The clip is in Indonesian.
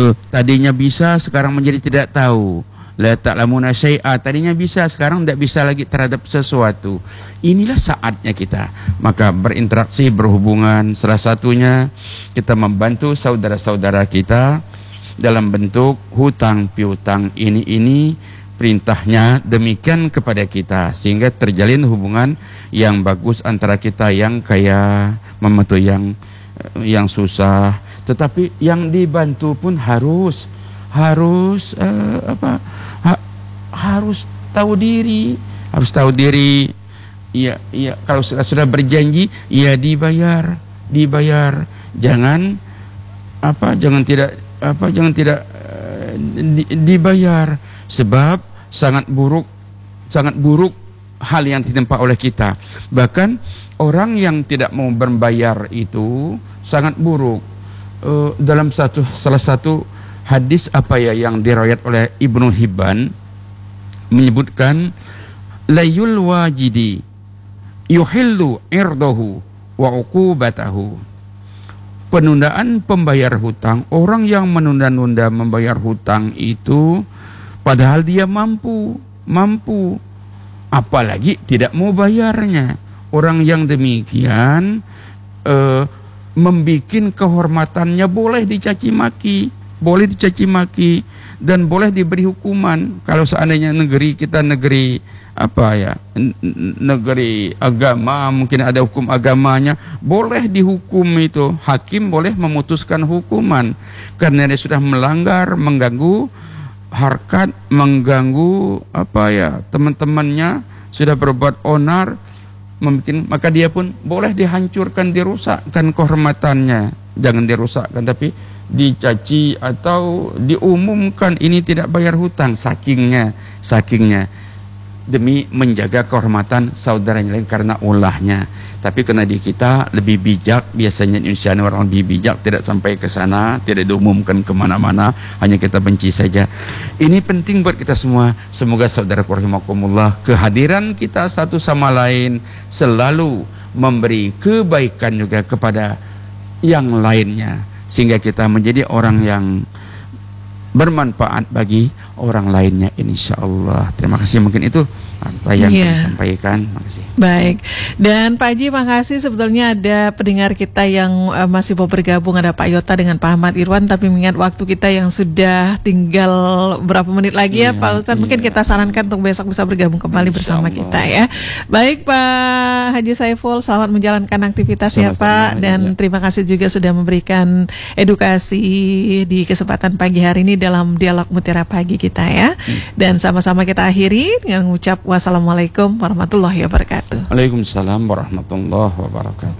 tadinya bisa sekarang menjadi tidak tahu. La ta'lamuna syai'a, tadinya bisa sekarang tidak bisa lagi terhadap sesuatu. Inilah saatnya kita maka berinteraksi, berhubungan. Salah satunya kita membantu saudara-saudara kita dalam bentuk hutang piutang ini perintahnya demikian kepada kita, sehingga terjalin hubungan yang bagus antara kita yang kaya membantu yang susah. Tetapi yang dibantu pun harus tahu diri, iya kalau sudah berjanji ya dibayar, jangan tidak dibayar, sebab sangat buruk hal yang ditempa oleh kita. Bahkan orang yang tidak mau membayar itu sangat buruk. Dalam salah satu hadis yang diriwayat oleh Ibnu Hibban menyebutkan, layul wajidi yuhillu irdahu wa uqubatahu. Penundaan pembayar hutang, orang yang menunda-nunda membayar hutang itu padahal dia mampu, apalagi tidak mau bayarnya. Orang yang demikian membikin kehormatannya boleh dicaci maki, dan boleh diberi hukuman. Kalau seandainya negeri kita negeri negeri agama, mungkin ada hukum agamanya, boleh dihukum itu. Hakim boleh memutuskan hukuman karena dia sudah melanggar, mengganggu harkat, mengganggu teman-temannya, sudah berbuat onar, maka dia pun boleh dihancurkan, dirusakkan kehormatannya. Jangan dirusakkan, tapi dicaci atau diumumkan ini tidak bayar hutang, sakingnya demi menjaga kehormatan saudaranya lain karena ulahnya. Tapi karena di kita lebih bijak, biasanya Indonesia orang lebih bijak, tidak sampai ke sana, tidak diumumkan kemana-mana, hanya kita benci saja. Ini penting buat kita semua. Semoga saudara rahimakumullah, kehadiran kita satu sama lain selalu memberi kebaikan juga kepada yang lainnya, sehingga kita menjadi orang yang bermanfaat bagi orang lainnya, insyaallah. Terima kasih, mungkin itu apa yang saya sampaikan. Makasih. Baik, dan Pak Haji, makasih. Sebetulnya ada pendengar kita yang masih mau bergabung, ada Pak Yota dengan Pak Ahmad Irwan, tapi mengingat waktu kita yang sudah tinggal berapa menit lagi ya Pak Ustadz, mungkin kita sarankan untuk besok bisa bergabung kembali bersama kita ya. Baik Pak Haji Saiful, selamat menjalankan aktivitas ya Pak, dan terima kasih juga sudah memberikan edukasi di kesempatan pagi hari ini dalam dialog Mutiara Pagi kita ya. Dan sama-sama kita akhiri dengan mengucap wassalamualaikum warahmatullahi wabarakatuh. Waalaikumsalam warahmatullahi wabarakatuh.